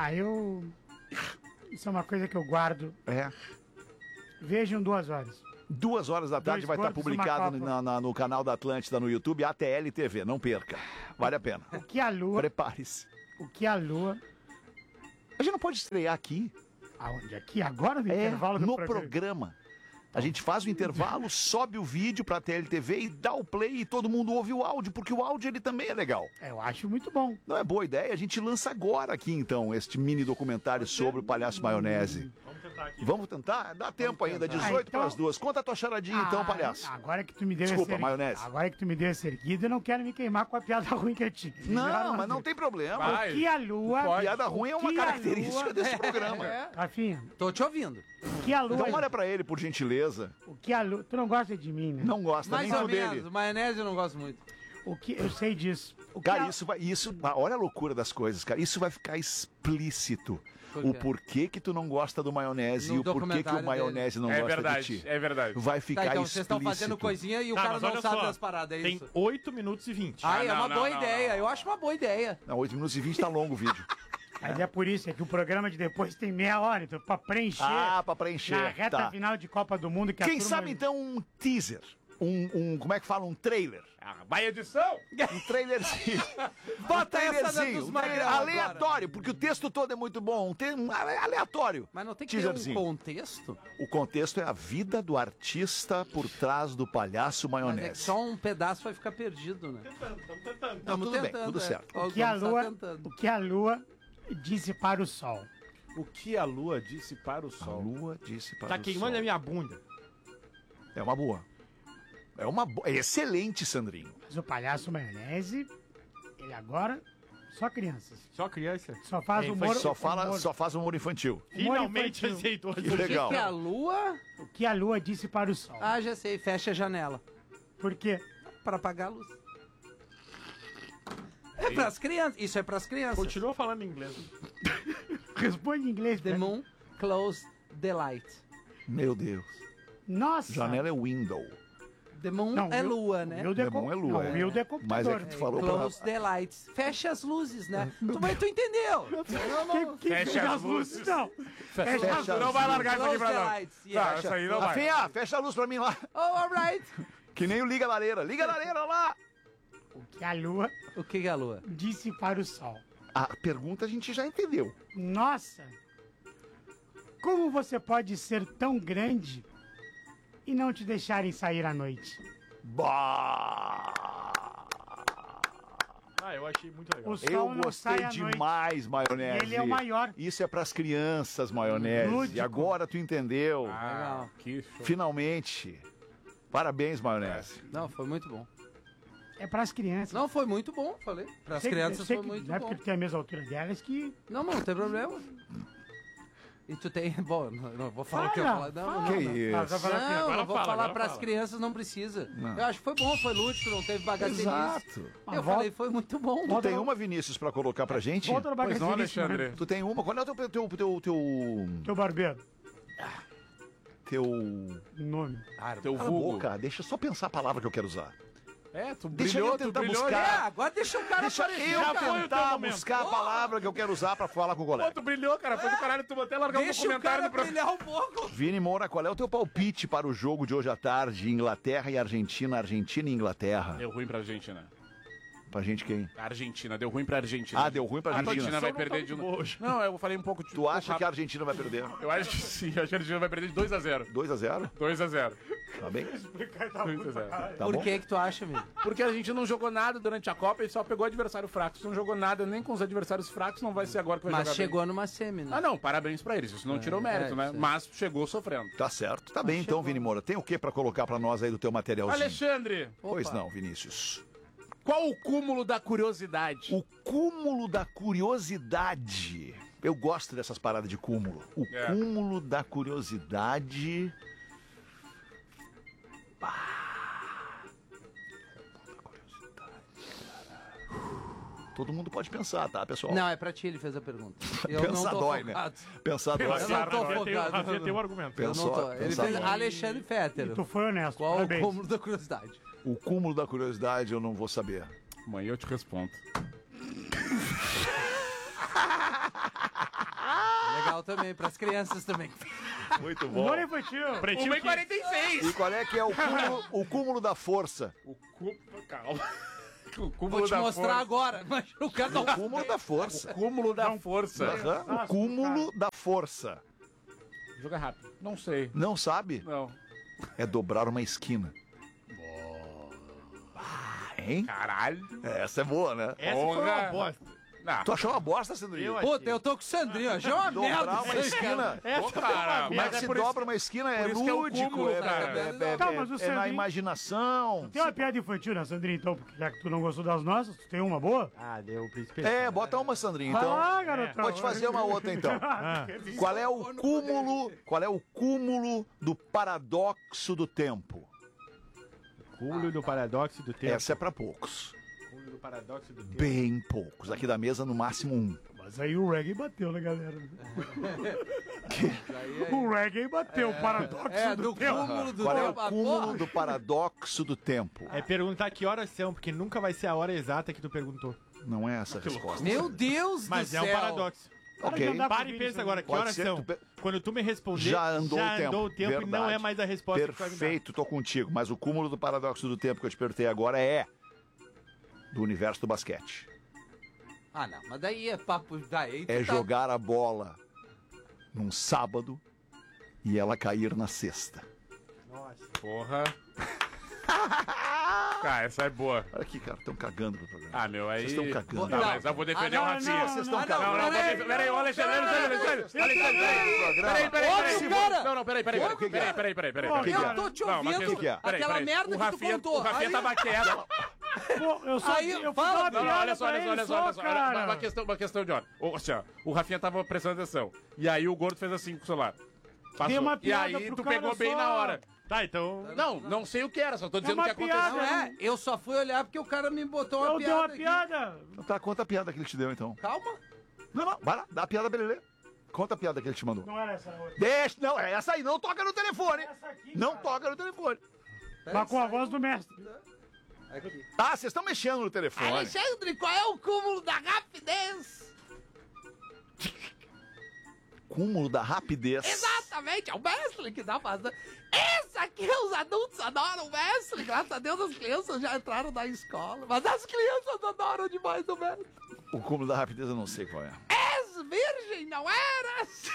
Isso é uma coisa que eu guardo. É. Vejam 2 horas. 2 horas da tarde Dois vai estar gordos, publicado uma no canal da Atlântida no YouTube, ATL TV. Não perca. Vale a pena. O que a lua... Prepare-se. O que a lua... A gente não pode estrear aqui. Aonde? Aqui? Agora no intervalo do no programa? programa. A gente faz o intervalo, sobe o vídeo pra TLTV e dá o play e todo mundo ouve o áudio, porque o áudio ele também é legal. Eu acho muito bom. Não é boa ideia? A gente lança agora aqui então este mini documentário sobre o Palhaço Maionese. Vamos tentar aqui. Vamos tentar? Dá tempo ainda, 18 então- para as 2. Conta a tua charadinha então, palhaço. Agora que tu me deu Desculpa, esse maionese. Agora que tu me deu esse erguido, eu não quero me queimar com a piada ruim que eu tinha. Não, mas não tem problema. Vai. O que a lua... Pode. Piada ruim é uma que a característica lua- desse programa. Rafinha, Tô te ouvindo. o que a lua... Então olha pra ele, por gentileza. O que a lua... Tu não gosta de mim, né? Não gosta Mais nem ou do dele. menos. Maionese eu não gosto muito. O que... Eu sei disso. O que Cara, a- olha a loucura das coisas, cara. Isso vai ficar explícito. Por O quê? porquê que tu não gosta do maionese No e o porquê que o documentário maionese não É gosta verdade, de ti. é verdade. Vai ficar Tá, então vocês explícito. estão fazendo coisinha e o Tá, cara mas não olha sabe só, das paradas, é Tem isso? 8 minutos e 20. Ai, é não, uma não, boa não, ideia. não. Eu acho uma boa ideia. Não, 8 minutos e 20 tá longo o vídeo. Mas é por isso, é que o programa de depois tem meia hora, então pra preencher... Ah, pra preencher. Na reta Tá. final de Copa do Mundo que a Quem turma... sabe então um teaser? Como é que fala? Um trailer. Vai edição! Um trailerzinho. Bota um essa trailerzinho. dos magrão agora. Aleatório, porque o texto todo é muito bom. Aleatório. Mas não tem que ter um Teaserzinho. contexto? O contexto é a vida do artista por trás do palhaço Mas é que maionese. só um pedaço vai ficar perdido, né? Estamos tentando. Não, Tamo tudo bem, tentando, tudo é. certo. O que a Vamos tá lua... tentando. O que a lua disse para o sol. O que a lua disse para o A sol? lua disse para Tá o queimando sol. a minha bunda. É uma boa. É excelente, Sandrinho. Mas o palhaço maionese, ele agora... Só crianças. Só criança. Só faz É, humor... Só faz humor infantil. Finalmente infantil. aceitou. Que legal. Que a lua... O que a lua disse para o sol. Ah, já sei. Fecha a janela. Por quê? Pra apagar a luz. É pras crianças. Isso é pras crianças. Continua falando inglês. Responde em inglês. The né? moon close the light. Meu Deus. Nossa. Janela é window. The moon Não, é Will- lua, né? Will The moon é lua, Não, é. Will é Mas é computador. que tu falou Close the lights. Fecha as luzes, né? Tu entendeu? Quem Fecha fecha as luzes. Não. Fecha as as Não vai largar isso aqui Close pra the nós. lights. Tá, Yeah. essa aí não vai. Rafinha, fecha a luz pra mim lá. Oh, alright. Que nem o Liga a Lareira. Liga a Lareira lá. O que a lua O que é a lua? disse para o sol. A pergunta a gente já entendeu. Nossa. Como você pode ser tão grande e não te deixarem sair à noite? Bah! Ah, eu achei muito legal. O sol Eu não gostei sai à noite. demais, maionese. Ele é o maior. Isso é pras crianças, maionese. Lúdico. E agora tu entendeu. Ah, que show. Finalmente. Parabéns, maionese. Não, foi muito bom. É para as crianças. Não, foi muito bom, falei. Para as Sei- crianças sei foi que muito não é bom. porque tu tem a mesma altura delas que... Não, não tem problema. E tu tem... Bom, não vou falar o que eu Fala, vou falar. Não, fala. não, Que não. isso? Não, só falar assim, Não, agora não vou fala, falar agora para as fala. crianças, não precisa. Não. Eu acho que foi bom, foi lúdico, não teve bagacenice. Exato. Eu volta- falei, foi muito bom. Tu tem uma, Vinícius, pra colocar pra gente? Volta no Pois não, bagaceirice, Alexandre. Tu tem uma? Qual é o Teu barbeiro. teu Nome. Teu Cala a vulgo. boca, deixa eu só pensar a palavra que eu quero usar. É, tu Deixa brilhou, eu tu tentar brilhou. buscar. É, agora deixa o cara Deixa aparecer, eu cara. foi o teu tentar momento. buscar a palavra que eu quero usar pra falar com o Pô, colega. tu brilhou, cara. Foi do caralho, tu até largar um Deixa o documentário cara do programa. brilhar um pouco. Vini Moura, qual é o teu palpite para o jogo de hoje à tarde? Inglaterra e Argentina, Argentina e Inglaterra. Deu ruim pra Argentina. Pra gente quem? A Argentina, deu ruim pra Argentina. Ah, deu ruim pra A Argentina. Argentina vai Não tá perder de muito novo. boa hoje. Não, eu falei um pouco de. Tu acha que a Argentina vai perder? Eu acho que sim, acho que a Argentina vai perder de 2x0. 2-0? 2x0. Tá bem? Tá Por bom? que tu acha, amigo? Porque a gente não jogou nada durante a Copa e só pegou adversário fraco. Se não jogou nada nem com os adversários fracos, não vai ser agora que vai Mas jogar chegou numa semi, né? bem. Ah, não, parabéns pra eles. Isso não tirou mérito, né? isso é. Mas chegou sofrendo. Tá certo. Tá bem, então, Vini Moura. Tem o que pra colocar pra nós aí do teu materialzinho? Alexandre, Pois não, Vinícius. qual o cúmulo da curiosidade? O cúmulo da curiosidade. Eu gosto dessas paradas de cúmulo. O É. cúmulo da curiosidade. Todo mundo pode pensar, tá, pessoal? Não, é pra ti ele fez a pergunta. Eu Pensar não tô dói, né? focado. Pensar dói. Eu não tô Rafinha focado. tem um argumento. Eu não Pensou- tô. Ele pensar fez dói. Alexandre Fetter. Tu foi honesto. Qual parabéns. o cúmulo da curiosidade? O cúmulo da curiosidade eu não vou saber. Amanhã eu te respondo. Legal também, pras crianças também. Muito Humor infantil. Pretinho que- 1h46! E qual é que é o cúmulo da força? Calma. O Vou cúmulo te da mostrar força. agora. Mas o cara não... O cúmulo da força. Cúmulo da força. Aham, o cúmulo da força. Joga rápido. Não sei. Não sabe? Não. É dobrar uma esquina. Hein? Caralho. Essa é boa, né? Essa foi uma Porra. bosta. Não. Tu achou uma bosta, Sandrinho? Puta, eu tô com o Sandrinho. Achei uma merda. Dobrar uma isso aí, cara. esquina. Ô, cara, Como é mas que se por isso- dobra uma esquina? É por isso que é o lúdico, cúmulo, é, cara. Tá, mas o é na Sandrinho- imaginação. Tem uma piada infantil, né, Sandrinho? Então, porque já que tu não gostou das nossas, tu tem uma boa? Ah, deu o príncipe. É, bota uma, Sandrinho, então. Ah, garotão. Vou te fazer uma outra, então. Qual é o cúmulo do paradoxo do tempo? Cúmulo do paradoxo do tempo. Essa é pra poucos. Cúmulo do paradoxo do tempo. Bem poucos. Aqui da mesa, no máximo um. Mas aí o reggae bateu, né, galera? O reggae bateu, o paradoxo É, do do tempo. cúmulo do Qual é o tempo. Ah, cúmulo porra. do paradoxo do tempo? É perguntar que horas são, porque nunca vai ser a hora exata que tu perguntou. Não é essa a resposta. Meu Deus Mas do é céu. um paradoxo. Ok. Para e pensa agora, que Pode horas ser, são? Quando tu me responder, Já andou o tempo. e não é Verdade. mais a resposta que tu vai me dar. Perfeito, tô contigo. Mas o cúmulo do paradoxo do tempo que eu te perguntei agora é do universo do basquete. Ah, não. Mas daí é papo... Daí tu É tá- jogar a bola num sábado e ela cair na sexta. Porra. Cara, essa é boa. Olha aqui, cara, estão cagando pro programa. Ah, meu, aí... Vocês estão cagando. Tá, Não. mas eu vou defender Ah, o não, Rafinha. não, Vocês estão não, cagando. Não, peraí. peraí, ô Alexandre, peraí. Ouve o cara! Não, peraí. Pô, que eu é? tô te Não, mas ouvindo. que é? Aquela merda o que tu Rafinha, contou. O Rafinha Aí- tava quieto. Pô, eu só Aí, eu fala, fiz uma Não, piada olha só, pra ele só, cara. Uma questão de ordem. Assim, ó, o Rafinha tava prestando atenção. E aí o Gordo fez assim com o celular. Passou. Tem uma E piada aí pro tu cara pegou bem só. na hora. Tá, então... Não sei o que era, só tô dizendo o uma que aconteceu. Não é, eu só fui olhar porque o cara me botou uma Eu dei piada uma aqui. piada. Então tá, conta a piada que ele te deu, então. Calma. Não, vai lá, dá a piada pra ele ler. Conta a piada que ele te mandou. Não era essa outra. Deixa, não, é essa aí, não toca no telefone. Essa aqui, Não cara. toca no telefone. Mas com a voz do mestre. Aqui. Ah, vocês estão mexendo no telefone. Alexandre, qual é o cúmulo da rapidez? Cúmulo da rapidez. Exatamente, é o mestre que dá fazendo. Esse aqui os adultos adoram o mestre. Graças a Deus as crianças já entraram na escola. Mas as crianças adoram demais o mestre. O cúmulo da rapidez eu não sei qual é. És virgem, não eras?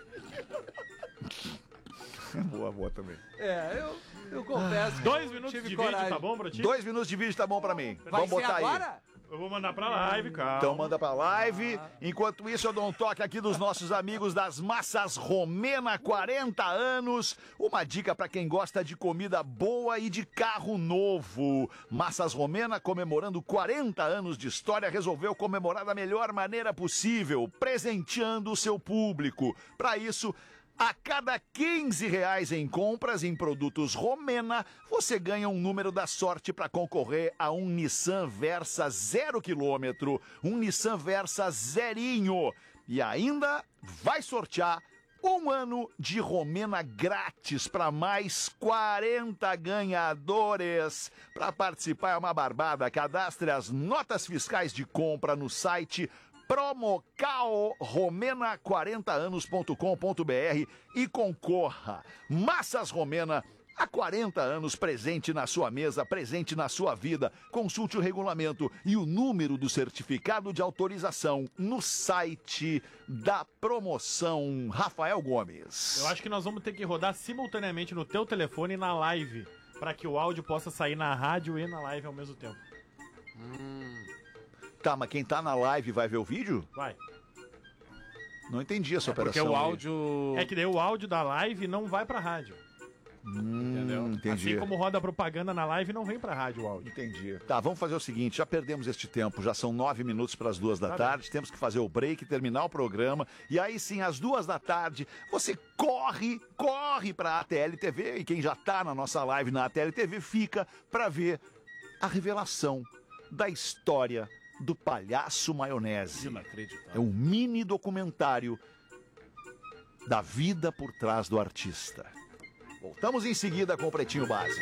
Boa também. É, eu confesso que 2 eu minutos tive de coragem. vídeo, tá bom pra ti? 2 minutos de vídeo tá bom pra mim. Vai Vamos ser botar aí. agora? Eu vou mandar pra live, cara. Então manda pra live. Enquanto isso, eu dou um toque aqui dos nossos amigos das Massas Romena, 40 anos. Uma dica pra quem gosta de comida boa e de carro novo. Massas Romena, comemorando 40 anos de história, resolveu comemorar da melhor maneira possível, presenteando o seu público. Pra isso, a cada R$15 em compras em produtos Romena, você ganha um número da sorte para concorrer a um Nissan Versa 0 km, um Nissan Versa zerinho. E ainda vai sortear um ano de Romena grátis para mais 40 ganhadores. Para participar é uma barbada. Cadastre as notas fiscais de compra no site promocalromena40anos.com.br e concorra. Massas Romena, Há 40 anos presente na sua mesa, presente na sua vida. Consulte o regulamento e o número do certificado de autorização no site da promoção Rafael Gomes. Eu acho que nós vamos ter que rodar simultaneamente no teu telefone e na live, para que o áudio possa sair na rádio e na live ao mesmo tempo. Tá, mas quem tá na live vai ver o vídeo? Vai. Não entendi essa operação. Porque o áudio... É que daí o áudio da live não vai pra rádio. Entendeu? Entendi. Assim como roda propaganda na live, não vem pra rádio o áudio. Entendi. Tá, vamos fazer o seguinte, já perdemos este tempo, já são 9 minutos para as 2 da tarde, temos que fazer o break, terminar o programa, e aí sim, às 2 da tarde, você corre pra ATL TV, e quem já tá na nossa live na ATL TV, fica pra ver a revelação da história do Palhaço Maionese. É um mini documentário da vida por trás do artista. Voltamos em seguida com o Pretinho Básico.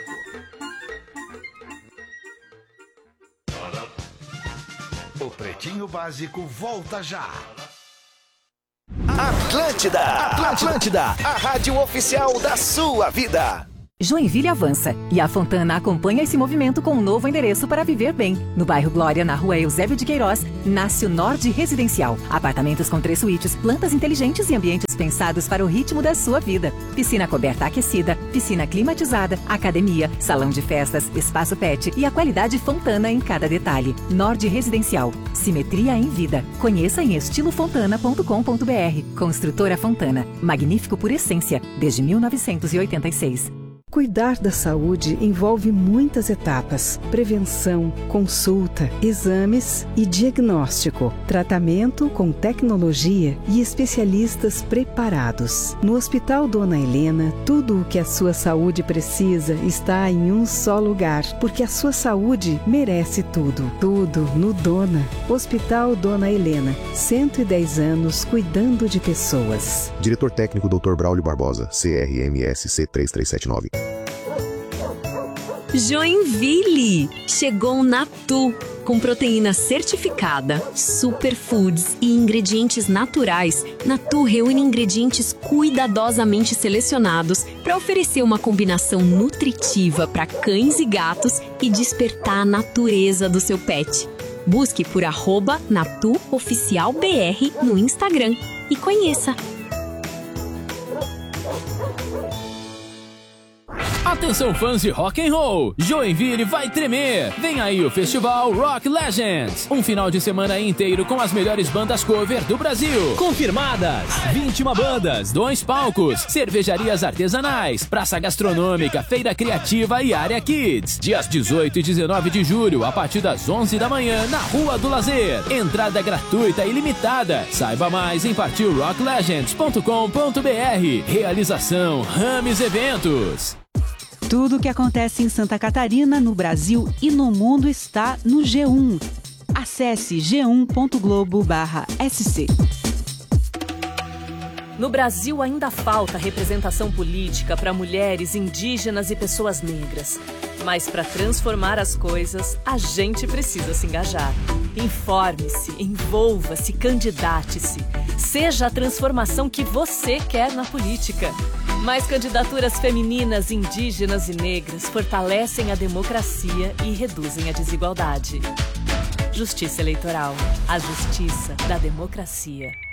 O Pretinho Básico volta já. Atlântida, a rádio oficial da sua vida. Joinville avança e a Fontana acompanha esse movimento com um novo endereço para viver bem. No bairro Glória, na rua Eusébio de Queiroz, nasce o Nord Residencial. Apartamentos com 3 suítes, plantas inteligentes e ambientes pensados para o ritmo da sua vida. Piscina coberta aquecida, piscina climatizada, academia, salão de festas, espaço pet e a qualidade Fontana em cada detalhe. Nord Residencial. Simetria em vida. Conheça em estilofontana.com.br. Construtora Fontana. Magnífico por essência. Desde 1986. Cuidar da saúde envolve muitas etapas: prevenção, consulta, exames e diagnóstico, tratamento com tecnologia e especialistas preparados. No Hospital Dona Helena, tudo o que a sua saúde precisa está em um só lugar, porque a sua saúde merece tudo. Tudo no Dona. Hospital Dona Helena, 110 anos cuidando de pessoas. Diretor técnico Dr. Braulio Barbosa, CRMS C3379. Joinville! Chegou o Natu, com proteína certificada, superfoods e ingredientes naturais. Natu reúne ingredientes cuidadosamente selecionados para oferecer uma combinação nutritiva para cães e gatos e despertar a natureza do seu pet. Busque por @NatuOficialBR no Instagram e conheça. Atenção fãs de rock and roll, Joinville vai tremer. Vem aí o festival Rock Legends, um final de semana inteiro com as melhores bandas cover do Brasil. Confirmadas, 21 bandas, 2 palcos, cervejarias artesanais, praça gastronômica, feira criativa e área kids. Dias 18 e 19 de julho, a partir das 11 da manhã, na Rua do Lazer. Entrada gratuita e limitada. Saiba mais em partilrocklegends.com.br. Realização Rames Eventos. Tudo o que acontece em Santa Catarina, no Brasil e no mundo está no G1. Acesse g1.globo/sc. No Brasil ainda falta representação política para mulheres, indígenas e pessoas negras. Mas para transformar as coisas, a gente precisa se engajar. Informe-se, envolva-se, candidate-se. Seja a transformação que você quer na política. Mais candidaturas femininas, indígenas e negras fortalecem a democracia e reduzem a desigualdade. Justiça Eleitoral. A justiça da democracia.